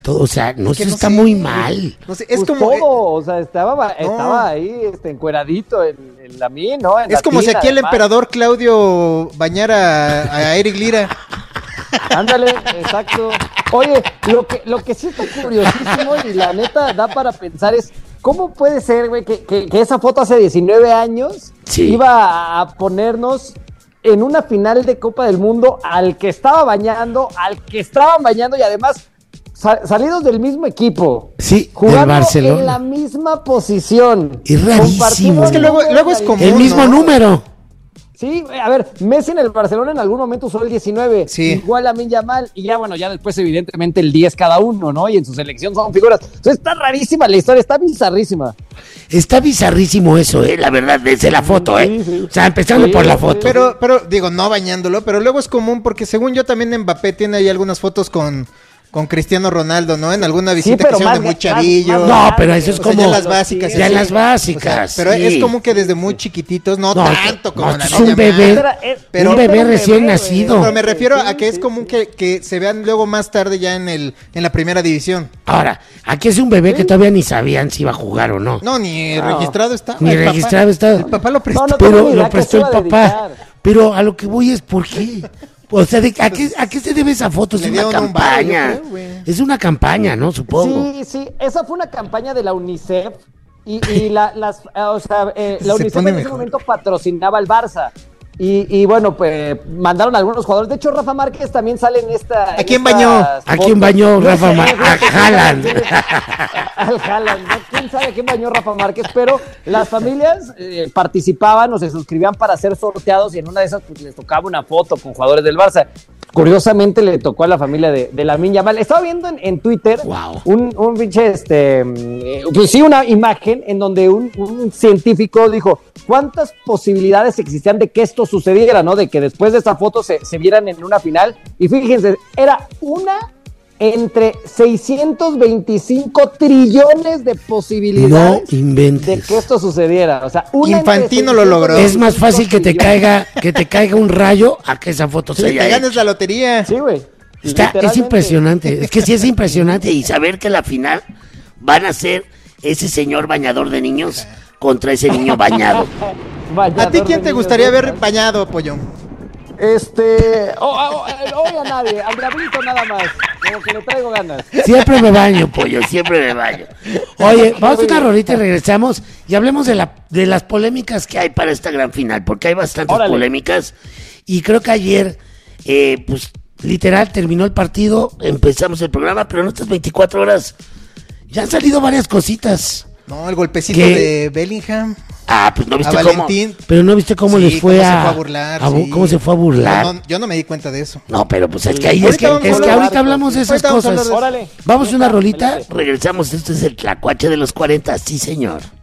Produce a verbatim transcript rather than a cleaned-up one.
Todo, o sea, no, sé, no está sé, muy mal. No sé, es pues como... todo, o sea, estaba, no. estaba ahí este, encueradito en, en la mí, ¿no? En Es la como tina, si aquí el además. emperador Claudio bañara a, a Eric Lira. Ándale, exacto. Oye, lo que, lo que sí está curiosísimo y la neta da para pensar es, ¿cómo puede ser, güey, que, que, que esa foto hace diecinueve años Sí. iba a ponernos en una final de Copa del Mundo al que estaba bañando, al que estaban bañando y además sa- salidos del mismo equipo? Sí, del Jugando Barcelona. en la misma posición. Es rarísimo. Compartiendo Es que luego- números luego es rarísimos. común, El mismo ¿no? número. Sí, a ver, Messi en el Barcelona en algún momento usó el diecinueve, Sí. igual Lamine Yamal, y ya bueno, ya después evidentemente el diez cada uno, ¿no? Y en su selección son figuras. Entonces está rarísima la historia, está bizarrísima. Está bizarrísimo eso, eh, la verdad, desde la foto, eh. Sí, sí. O sea, empezando Sí, por la sí. foto. Pero, pero, digo, no bañándolo, pero luego es común porque según yo también Mbappé tiene ahí algunas fotos con, con Cristiano Ronaldo, ¿no? En alguna visita pero que hicieron de más- muy más- chavillo. más No, grande, pero eso es O sea, como ya las básicas. ya sí. las O básicas. sea, pero sí. es como que desde muy chiquititos, no, No, tanto como no, la es un niña bebé. Mar. Pero- un bebé era un recién bebé, nacido. Pero me refiero Sí, a que es sí, común sí. que, que se vean luego más tarde ya en el en la primera división. Ahora, aquí es un bebé que todavía ni sabían si iba a jugar o no. No, ni No. registrado está. Ni el papá- registrado está. El papá lo prestó. No, no tengo Pero ni idea lo a qué prestó se el iba a papá. dedicar. Pero a lo que voy es ¿por qué? O sea, de- ¿a, qué, ¿a qué se debe esa foto? Es Le una dieron un varo, yo campaña. creo, güey. Es una campaña, ¿no? Supongo. Sí, sí, esa fue una campaña de la UNICEF y, y la, las, eh, o sea, eh, la Se UNICEF pone en ese mejor. momento patrocinaba al Barça. Y, y bueno, pues mandaron a algunos jugadores. De hecho, Rafa Márquez también sale en esta. ¿A en quién estas bañó? ¿A fotos. quién bañó No Rafa sé, Márquez? fíjate, A Haaland. Al Haaland, ¿no? ¿Quién sabe a quién bañó Rafa Márquez? Pero las familias eh, participaban o se suscribían para ser sorteados y en una de esas pues, les tocaba una foto con jugadores del Barça. Curiosamente le tocó a la familia de, de Lamine Yamal. Estaba viendo en, en Twitter Wow. un, un pinche, este, eh, pues sí, una imagen en donde un, un científico dijo cuántas posibilidades existían de que esto sucediera, ¿no? De que después de esta foto se, se vieran en una final. Y fíjense, era una entre seiscientos veinticinco trillones de No posibilidades de inventes. que esto sucediera. O sea, una Infantino entre lo logró. Es más fácil que te trillones. caiga, que te caiga un rayo a que esa foto Sí, se te haya ganes hecho. la lotería. Sí, güey. Está, es Literalmente. impresionante. Es que sí es impresionante. Y saber que la final van a ser ese señor bañador de niños contra ese niño bañado. Bañador ¿A ti quién de te niños, gustaría ¿no? ver bañado, pollo? Este. Oh, oh, oh, hoy a nadie, al diablito nada más. Como que le traigo ganas. Siempre me baño, pollo, siempre me baño. Oye, vamos a una rolita y regresamos y hablemos de, la, de las polémicas que hay para esta gran final, porque hay bastantes Órale. polémicas. Y creo que ayer, eh, pues, literal, terminó el partido, empezamos el programa, pero en estas veinticuatro horas ya han salido varias cositas. No, el golpecito ¿Qué? de Bellingham. Ah, pues no viste A cómo. Valentín. Pero no viste cómo Sí, les fue cómo se a. fue a burlar, a bu- sí. ¿Cómo se fue a burlar? No, no, yo no me di cuenta de eso. No, pero pues es que ahí es Ahorita que, vamos a es que hablar. ahorita hablamos de esas Ahorita vamos a hablar cosas. de eso. Órale. Vamos a una Venga, rolita, me late. regresamos. Esto es el Tlacuache de los cuarenta, sí señor.